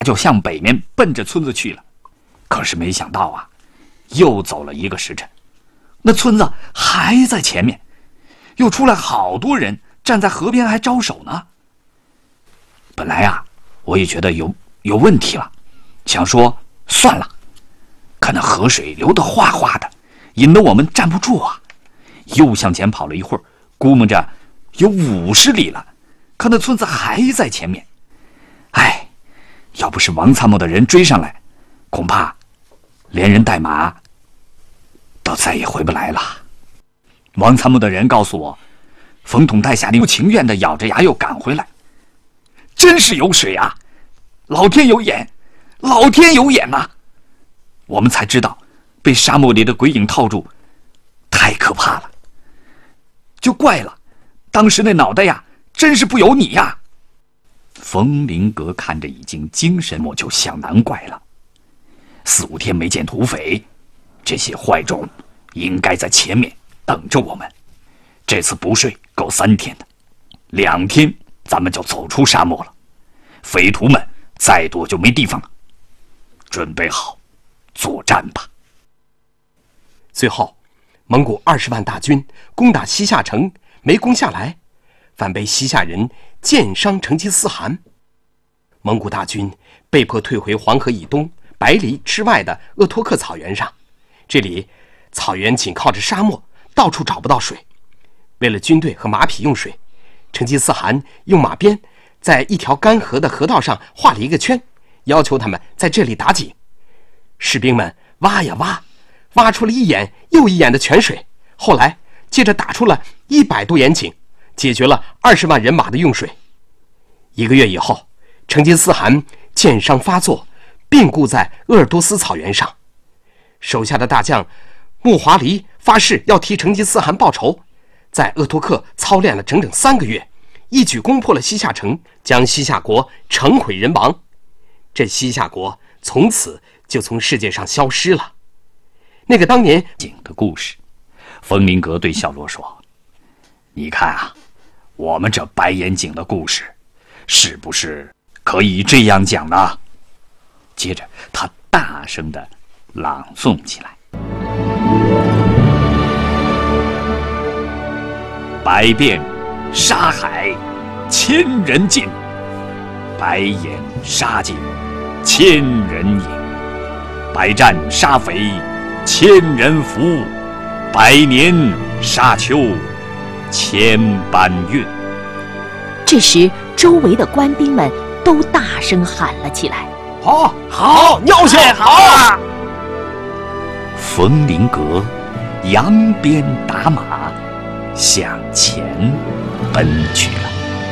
就向北面奔着村子去了。可是没想到啊，又走了1个时辰，那村子还在前面，又出来好多人站在河边还招手呢。本来啊，我也觉得有问题了，想说算了，可那河水流得哗哗的，引得我们站不住啊。又向前跑了一会儿，估摸着有50里了，可那村子还在前面。哎，要不是王参谋的人追上来，恐怕连人带马都再也回不来了。王参谋的人告诉我，冯统带下令不情愿地咬着牙又赶回来。真是有水啊，老天有眼，老天有眼呐！我们才知道被沙漠里的鬼影套住太可怕了，就怪了当时那脑袋呀，真是不由你呀。冯林格看着已经精神，我就想难怪了，4、5天没见土匪，这些坏种应该在前面等着我们。这次不睡够3天的，2天咱们就走出沙漠了。匪徒们再多就没地方了，准备好作战吧。 最后，蒙古20万大军攻打西夏城，没攻下来，反被西夏人箭伤成吉思汗。蒙古大军被迫退回黄河以东100里之外的鄂托克草原上，这里草原紧靠着沙漠，到处找不到水。为了军队和马匹用水，成吉思汗用马鞭在一条干涸的河道上画了一个圈，要求他们在这里打井。士兵们挖呀挖，挖出了1眼又1眼的泉水，后来接着打出了100多眼井，解决了20万人马的用水。1个月以后，成吉思汗箭伤发作，病故在鄂尔多斯草原上。手下的大将木华黎发誓要替成吉思汗报仇，在鄂托克操练了整整3个月，一举攻破了西夏城，将西夏国城毁人亡。这西夏国从此就从世界上消失了。那个当年井的故事，冯林格对小罗说：“你看啊，我们这白眼井的故事，是不是可以这样讲呢？”接着，他大声地朗诵起来：“百遍沙海，1000人尽；白眼沙井，1000人饮；百战沙匪，1000人服；百年沙丘，1000般韵。” 这时，周围的官兵们都大声喊了起来：“ 好，好，尿性好啊！” 冯林格扬鞭打马，向前奔去了。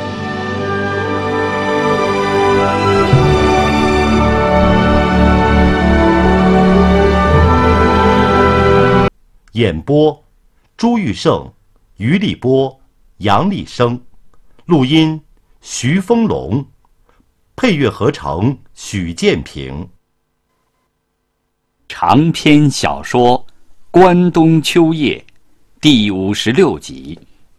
演播：朱玉胜、于立波、杨立生，录音：徐丰龙，配乐合成：许建平。 长篇小说《关东秋夜》第56集。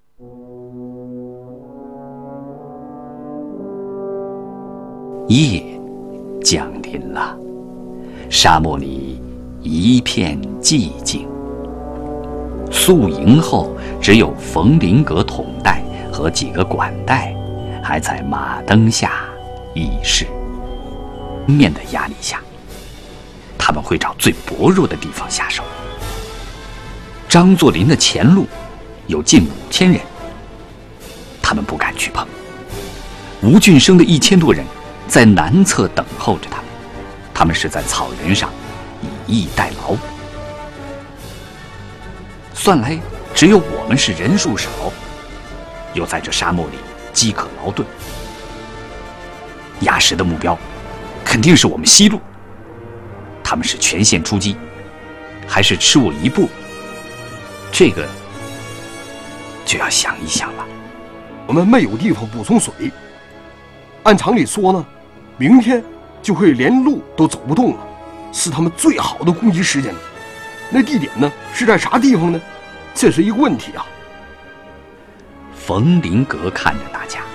夜降临了，沙漠里一片寂静。宿营后，只有冯林格统带和几个管带还在马灯下议事。面的压力下，他们会找最薄弱的地方下手。张作霖的前路有近5000人，他们不敢去碰。吴俊升的1000多人在南侧等候着他们，他们是在草原上以逸待劳。算来只有我们是人数少，又在这沙漠里饥渴劳顿。压实的目标肯定是我们西路，他们是全线出击，还是吃我一步？这个就要想一想了。 我们没有地方补充水，按常理说呢，明天就会连路都走不动了，是他们最好的攻击时间。那地点呢，是在啥地方呢？这是一个问题啊。 冯林格看着大家，